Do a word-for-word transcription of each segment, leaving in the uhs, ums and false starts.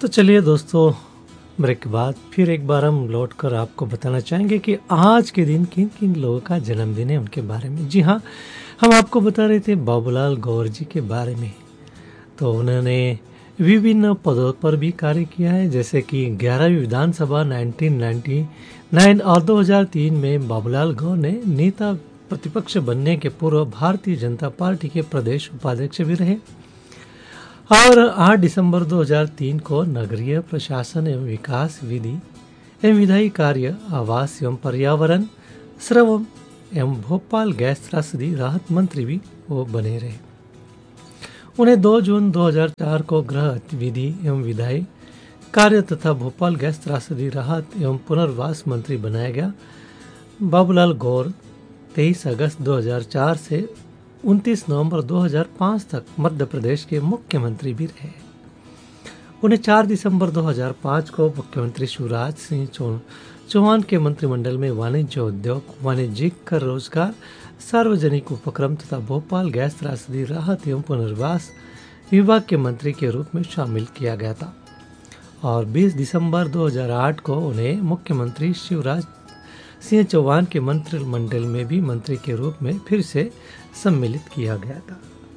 तो चलिए दोस्तों, ब्रेक के बाद फिर एक बार हम लौट कर आपको बताना चाहेंगे कि आज के दिन किन किन लोगों का जन्मदिन है, उनके बारे में। जी हाँ, हम आपको बता रहे थे बाबूलाल गौर जी के बारे में। तो उन्होंने विभिन्न पदों पर भी कार्य किया है, जैसे कि ग्यारहवीं विधानसभा उन्नीस सौ निन्यानवे और दो हज़ार तीन में बाबूलाल गौर ने नेता प्रतिपक्ष बनने के पूर्व भारतीय जनता पार्टी के प्रदेश उपाध्यक्ष भी रहे और आठ दिसंबर दो हज़ार तीन को नगरीय प्रशासन एवं विकास, विधि एवं विधायी कार्य, आवास एवं पर्यावरण, श्रम एवं भोपाल गैस त्रासदी राहत मंत्री भी वो बने रहे। उन्हें दो जून दो हज़ार चार को गृह, विधि एवं विधायी कार्य तथा भोपाल गैस त्रासदी राहत एवं पुनर्वास मंत्री बनाया गया। बाबूलाल गौर तेईस अगस्त दो हज़ार चार से उनतीस नवंबर दो हज़ार पाँच तक मध्य प्रदेश के मुख्यमंत्री भी रहे। उन्हें चार दिसंबर दो हज़ार पाँच को मुख्यमंत्री शिवराज सिंह चौहान के मंत्रिमंडल में वाणिज्य, उद्योग, वाणिज्यिक कर, रोजगार, सार्वजनिक उपक्रम तथा भोपाल गैस त्रासदी राहत एवं पुनर्वास विभाग के मंत्री के रूप में शामिल किया गया था और बीस दिसंबर दो हज़ार आठ को उन्हें मुख्यमंत्री शिवराज सिंह चौहान के मंत्रिमंडल में भी मंत्री के रूप में फिर से सम्मिलित किया गया था।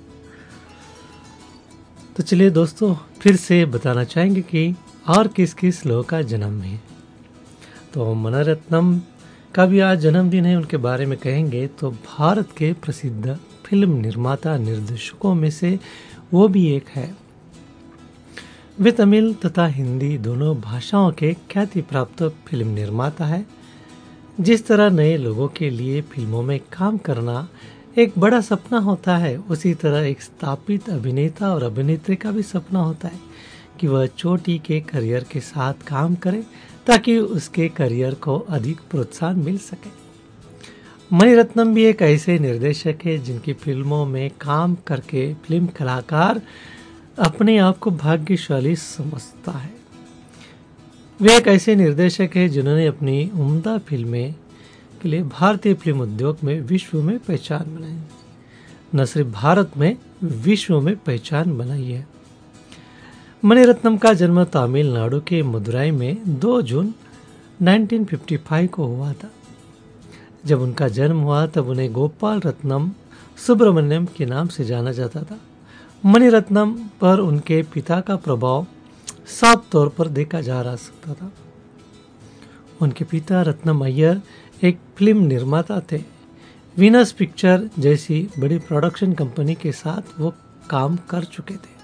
तो चलिए दोस्तों, फिर से बताना चाहेंगे कि और किस किस लोगों का जन्म है। तो मणिरत्नम का भी आज जन्मदिन है, उनके बारे में कहेंगे तो भारत के प्रसिद्ध फिल्म निर्माता निर्देशकों में से वो भी एक है। वे तमिल तथा हिंदी दोनों भाषाओं के ख्याति प्राप्त फिल्म निर्माता है। जिस तरह नए लोगों के लिए फिल्मों में काम करना एक बड़ा सपना होता है, उसी तरह एक स्थापित अभिनेता और अभिनेत्री का भी सपना होता है कि वह चोटी के करियर के साथ काम करे ताकि उसके करियर को अधिक प्रोत्साहन मिल सके। मणिरत्नम भी एक ऐसे निर्देशक है जिनकी फिल्मों में काम करके फिल्म कलाकार अपने आप को भाग्यशाली समझता है। वे एक ऐसे निर्देशक है जिन्होंने अपनी उम्दा फिल्में के लिए भारतीय फिल्म उद्योग में विश्व में पहचान बनाई, न सिर्फ भारत में, विश्व में पहचान बनाई है। मणिरत्नम का जन्म तमिलनाडु के मदुराई में दो जून उन्नीस सौ पचपन को हुआ था। जब उनका जन्म हुआ तब उन्हें गोपाल रत्नम सुब्रमण्यम के नाम से जाना जाता था। मणिरत्नम पर उनके पिता का प्रभाव साफ तौर पर देखा जा रहा सकता था। उनके पिता रत्नम अय्यर एक फिल्म निर्माता थे। वीनस पिक्चर जैसी बड़ी प्रोडक्शन कंपनी के साथ वो काम कर चुके थे।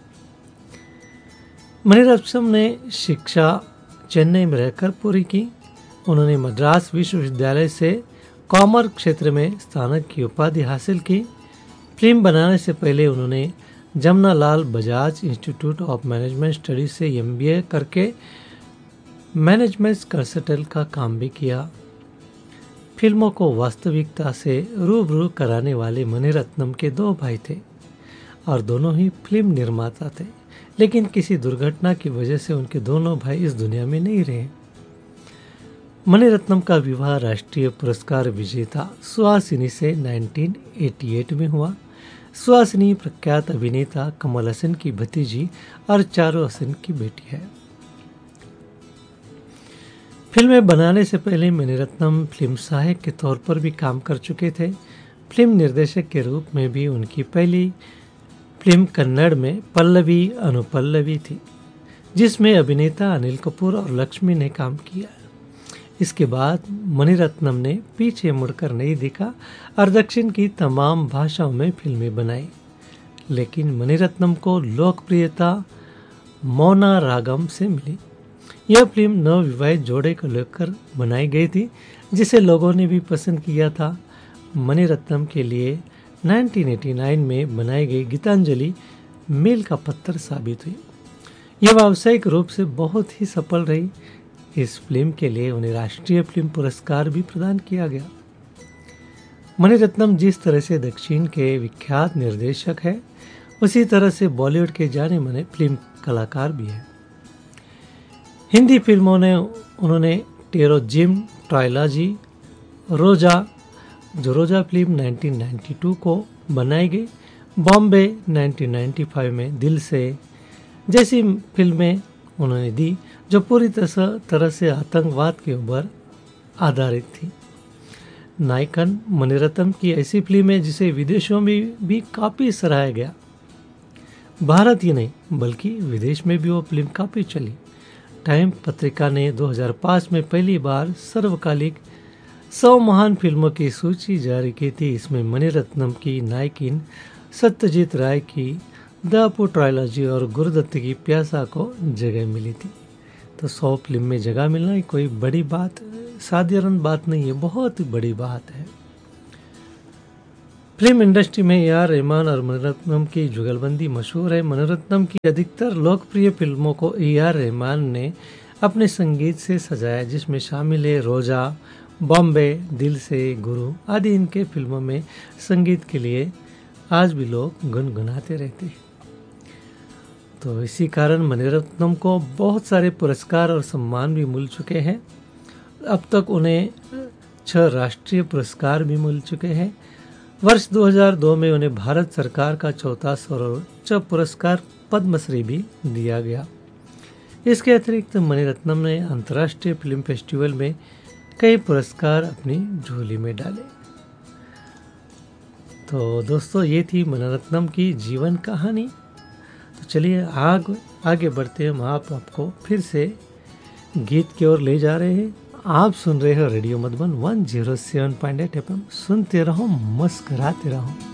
मणिरत्नम ने शिक्षा चेन्नई में रहकर पूरी की। उन्होंने मद्रास विश्वविद्यालय से कॉमर्स क्षेत्र में स्नातक की उपाधि हासिल की। फिल्म बनाने से पहले उन्होंने Jamnalal Bajaj institute of management studies से एमबीए करके मैनेजमेंट कंसल्टेंट का काम भी किया। फिल्मों को वास्तविकता से रूबरू कराने वाले मणिरत्नम के दो भाई थे और दोनों ही फिल्म निर्माता थे, लेकिन किसी दुर्घटना की वजह से उनके दोनों भाई इस दुनिया में नहीं रहे। मणिरत्नम का विवाह राष्ट्रीय पुरस्कार विजेता सुहासिनी से उन्नीस सौ अट्ठासी में हुआ। सुहासिनी प्रख्यात अभिनेता कमल हसन की भतीजी और चारू हसन की बेटी है। फिल्में बनाने से पहले मणिरत्नम फिल्म सहायक के तौर पर भी काम कर चुके थे। फिल्म निर्देशक के रूप में भी उनकी पहली फिल्म कन्नड़ में पल्लवी अनुपल्लवी थी, जिसमें अभिनेता अनिल कपूर और लक्ष्मी ने काम किया। इसके बाद मणिरत्नम ने पीछे मुड़कर नहीं देखा और दक्षिण की तमाम भाषाओं में फिल्में बनाई। लेकिन मणिरत्नम को लोकप्रियता मौना रागम से मिली। यह फिल्म नवविवाहित जोड़े को लेकर बनाई गई थी, जिसे लोगों ने भी पसंद किया था। मणिरत्नम के लिए उन्नीस सौ नवासी में बनाई गई गीतांजलि मील का पत्थर साबित हुई। यह व्यावसायिक रूप से बहुत ही सफल रही। इस फिल्म के लिए उन्हें राष्ट्रीय फिल्म पुरस्कार भी प्रदान किया गया। मणिरत्नम जिस तरह से दक्षिण के विख्यात निर्देशक है, उसी तरह से बॉलीवुड के जाने माने फिल्म कलाकार भी है। हिंदी फिल्मों ने उन्होंने टेरोजिम ट्रायलॉजी, रोजा, जो रोजा फिल्म उन्नीस सौ बानवे को बनाई गई, बॉम्बे उन्नीस सौ पचानवे में दिल से जैसी फिल्में उन्होंने दी जो पूरी तरह तरह से आतंकवाद के ऊपर आधारित थी। नायकन मणिरत्नम की ऐसी फिल्म है जिसे विदेशों में भी काफ़ी सराहा गया। भारत ही नहीं बल्कि विदेश में भी वो फिल्म काफ़ी चली। टाइम पत्रिका ने दो हज़ार पाँच में पहली बार सर्वकालिक सौ महान फिल्मों की सूची जारी की थी। इसमें मणिरत्नम की नायकिन सत्यजीत राय की द अप्पू ट्रायलॉजी और गुरुदत्त की प्यासा को जगह मिली थी। तो सौ फिल्म में जगह मिलना कोई बड़ी बात साधारण बात नहीं है, बहुत बड़ी बात है। फिल्म इंडस्ट्री में ए आर रहमान और मणिरत्नम की जुगलबंदी मशहूर है। मणिरत्नम की अधिकतर लोकप्रिय फिल्मों को ए आर रहमान ने अपने संगीत से सजाया, जिसमें शामिल है रोजा, बॉम्बे, दिल से, गुरु आदि। इनके फिल्मों में संगीत के लिए आज भी लोग गुनगुनाते रहते हैं। तो इसी कारण मणिरत्नम को बहुत सारे पुरस्कार और सम्मान भी मिल चुके हैं। अब तक उन्हें छह राष्ट्रीय पुरस्कार भी मिल चुके हैं। वर्ष दो हज़ार दो में उन्हें भारत सरकार का चौथा सर्वोच्च पुरस्कार पद्मश्री भी दिया गया। इसके अतिरिक्त मणिरत्नम ने अंतर्राष्ट्रीय फिल्म फेस्टिवल में कई पुरस्कार अपनी झोली में डाले। तो दोस्तों, ये थी मणिरत्नम की जीवन कहानी। तो चलिए आग आगे बढ़ते हैं। हम आप आपको फिर से गीत की ओर ले जा रहे हैं। आप सुन रहे हो रेडियो मधुबन एक सौ सात पॉइंट आठ एफ एम। सुनते रहो, मुस्कुराते रहो।